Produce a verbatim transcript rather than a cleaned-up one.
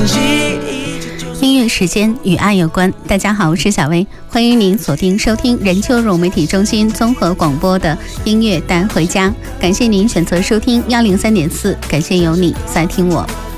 音乐时间与爱有关。大家好，我是小薇，欢迎您锁定收听人秋融媒体中心综合广播的音乐带回家。感谢您选择收听一零三点四，感谢有你在听我。